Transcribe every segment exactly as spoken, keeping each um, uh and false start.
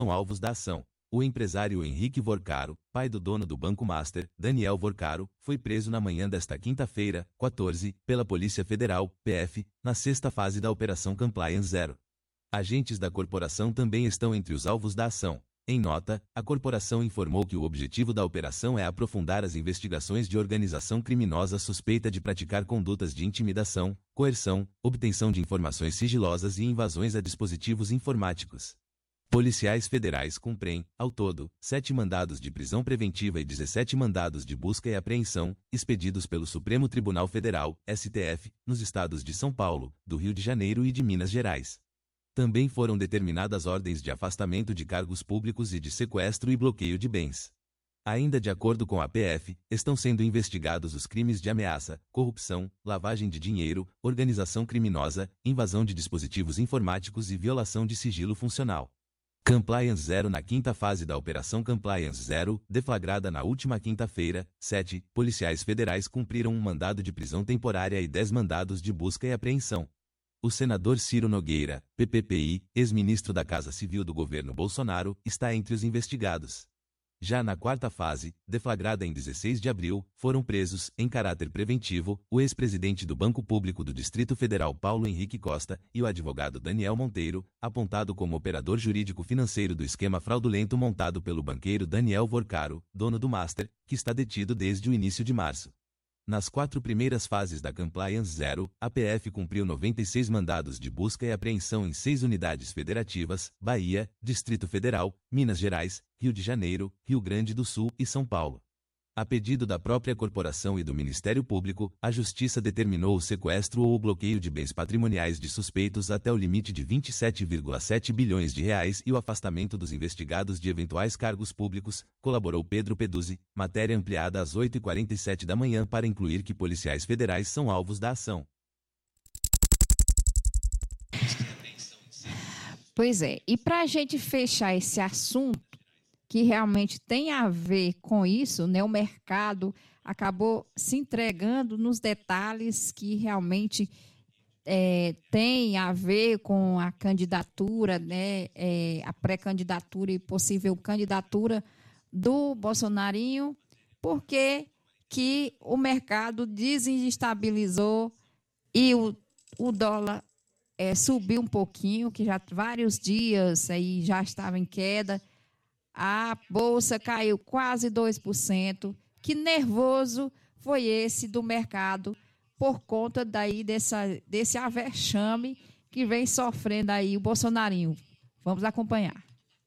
São alvos da ação. O empresário Henrique Vorcaro, pai do dono do Banco Master, Daniel Vorcaro, foi preso na manhã desta quinta-feira, quatorze, pela Polícia Federal, P F, na sexta fase da Operação Compliance Zero. Agentes da corporação também estão entre os alvos da ação. Em nota, a corporação informou que o objetivo da operação é aprofundar as investigações de organização criminosa suspeita de praticar condutas de intimidação, coerção, obtenção de informações sigilosas e invasões a dispositivos informáticos. Policiais federais cumprem, ao todo, sete mandados de prisão preventiva e dezessete mandados de busca e apreensão, expedidos pelo Supremo Tribunal Federal, S T F, nos estados de São Paulo, do Rio de Janeiro e de Minas Gerais. Também foram determinadas ordens de afastamento de cargos públicos e de sequestro e bloqueio de bens. Ainda de acordo com a P F, estão sendo investigados os crimes de ameaça, corrupção, lavagem de dinheiro, organização criminosa, invasão de dispositivos informáticos e violação de sigilo funcional. Compliance Zero. Na quinta fase da Operação Compliance Zero, deflagrada na última quinta-feira, sete policiais federais cumpriram um mandado de prisão temporária e dez mandados de busca e apreensão. O senador Ciro Nogueira, P P P I, ex-ministro da Casa Civil do governo Bolsonaro, está entre os investigados. Já na quarta fase, deflagrada em dezesseis de abril, foram presos, em caráter preventivo, o ex-presidente do Banco Público do Distrito Federal Paulo Henrique Costa e o advogado Daniel Monteiro, apontado como operador jurídico financeiro do esquema fraudulento montado pelo banqueiro Daniel Vorcaro, dono do Master, que está detido desde o início de março. Nas quatro primeiras fases da Compliance Zero, a P F cumpriu noventa e seis mandados de busca e apreensão em seis unidades federativas: Bahia, Distrito Federal, Minas Gerais, Rio de Janeiro, Rio Grande do Sul e São Paulo. A pedido da própria corporação e do Ministério Público, a Justiça determinou o sequestro ou o bloqueio de bens patrimoniais de suspeitos até o limite de vinte e sete vírgula sete bilhões de reais e o afastamento dos investigados de eventuais cargos públicos, colaborou Pedro Peduzzi, matéria ampliada às oito e quarenta e sete da manhã para incluir que policiais federais são alvos da ação. Pois é, e para a gente fechar esse assunto, que realmente tem a ver com isso, né? O mercado acabou se entregando nos detalhes que realmente é, tem a ver com a candidatura, né? É, a pré-candidatura e possível candidatura do Bolsonarinho, porque que o mercado desestabilizou e o, o dólar é, subiu um pouquinho, que já vários dias aí já estava em queda. A bolsa caiu quase dois por cento. Que nervoso foi esse do mercado por conta daí dessa, desse avexame que vem sofrendo aí o Bolsonarinho. Vamos acompanhar.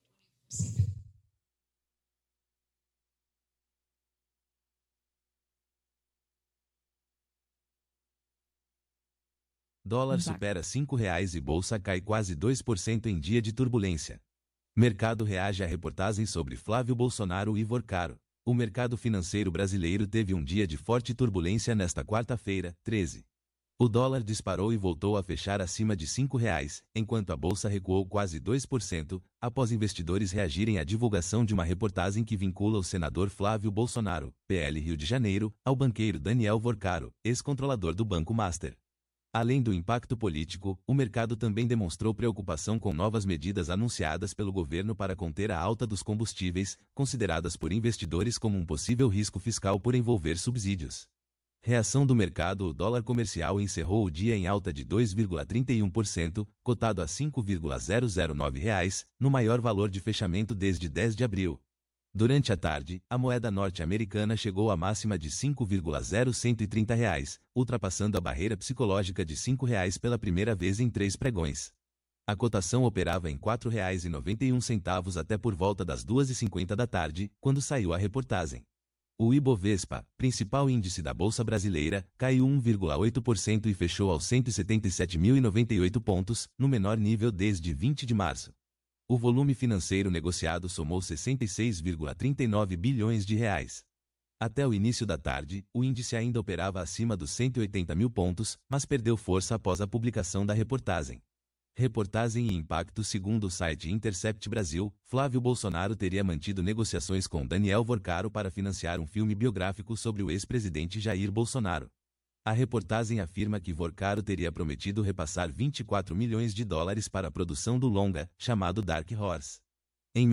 Dólar supera cinco reais e bolsa cai quase dois por cento em dia de turbulência. Mercado reage a reportagem sobre Flávio Bolsonaro e Vorcaro. O mercado financeiro brasileiro teve um dia de forte turbulência nesta quarta-feira, treze. O dólar disparou e voltou a fechar acima de cinco reais, enquanto a bolsa recuou quase dois por cento, após investidores reagirem à divulgação de uma reportagem que vincula o senador Flávio Bolsonaro, P L Rio de Janeiro, ao banqueiro Daniel Vorcaro, ex-controlador do Banco Master. Além do impacto político, o mercado também demonstrou preocupação com novas medidas anunciadas pelo governo para conter a alta dos combustíveis, consideradas por investidores como um possível risco fiscal por envolver subsídios. Reação do mercado: o dólar comercial encerrou o dia em alta de dois vírgula trinta e um por cento, cotado a cinco vírgula zero zero nove reais, no maior valor de fechamento desde dez de abril. Durante a tarde, a moeda norte-americana chegou à máxima de cinco vírgula zero cento e trinta reais, ultrapassando a barreira psicológica de cinco reais pela primeira vez em três pregões. A cotação operava em quatro reais e noventa e um centavos até por volta das duas e cinquenta da tarde, quando saiu a reportagem. O Ibovespa, principal índice da Bolsa Brasileira, caiu um vírgula oito por cento e fechou aos cento e setenta e sete mil e noventa e oito pontos, no menor nível desde vinte de março. O volume financeiro negociado somou sessenta e seis vírgula trinta e nove bilhões de reais. Até o início da tarde, o índice ainda operava acima dos cento e oitenta mil pontos, mas perdeu força após a publicação da reportagem. Reportagem e impacto: segundo o site Intercept Brasil, Flávio Bolsonaro teria mantido negociações com Daniel Vorcaro para financiar um filme biográfico sobre o ex-presidente Jair Bolsonaro. A reportagem afirma que Vorcaro teria prometido repassar vinte e quatro milhões de dólares para a produção do longa, chamado Dark Horse.